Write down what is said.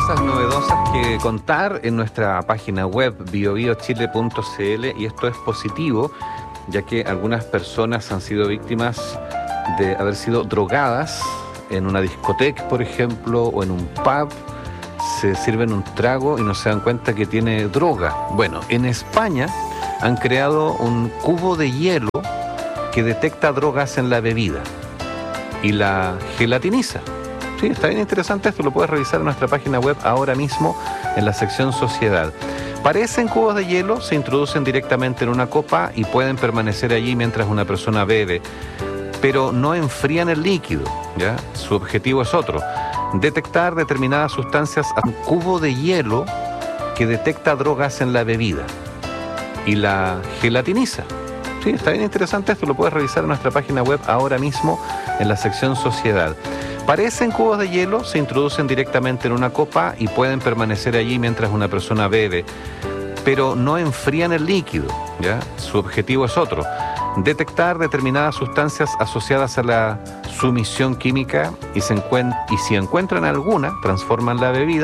cosas novedosas que contar en nuestra página web biobiochile.cl, y esto es positivo, ya que algunas personas han sido víctimas de haber sido drogadas en una discoteca, por ejemplo, o en un pub. Se sirven un trago y no se dan cuenta que tiene droga. Bueno, en España han creado un cubo de hielo que detecta drogas en la bebida y la gelatiniza. Sí, está bien interesante esto, lo puedes revisar en nuestra página web ahora mismo en la sección Sociedad. Parecen cubos de hielo, se introducen directamente en una copa y pueden permanecer allí mientras una persona bebe, pero no enfrían el líquido, ¿ya? Su objetivo es otro: detectar determinadas sustancias. Un cubo de hielo que detecta drogas en la bebida y la gelatiniza. Sí, está bien interesante esto, lo puedes revisar en nuestra página web ahora mismo en la sección Sociedad. Parecen cubos de hielo, se introducen directamente en una copa y pueden permanecer allí mientras una persona bebe, pero no enfrían el líquido, ¿ya? Su objetivo es otro: detectar determinadas sustancias asociadas a la sumisión química, y si encuentran alguna, transforman la bebida